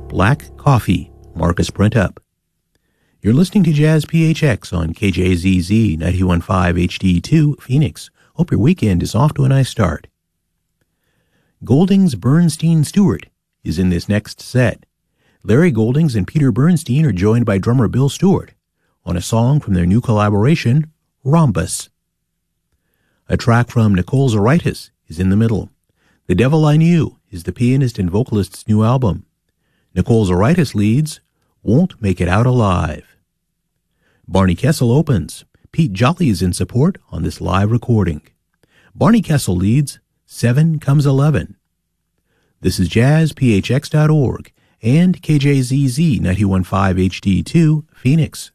Black Coffee, Marcus Brentup. You're listening to Jazz PHX on KJZZ 91.5 HD2, Phoenix. Hope your weekend is off to a nice start. Golding's Bernstein Stewart is in this next set. Larry Goldings and Peter Bernstein are joined by drummer Bill Stewart on a song from their new collaboration, Rhombus. A track from Nicole Zaritis is in the middle. The Devil I Knew is the pianist and vocalist's new album. Nicole Zaritis leads Won't Make It Out Alive. Barney Kessel opens. Pete Jolly is in support on this live recording. Barney Kessel leads 7 Comes 11. This is jazzphx.org and KJZZ 91.5 HD2, Phoenix.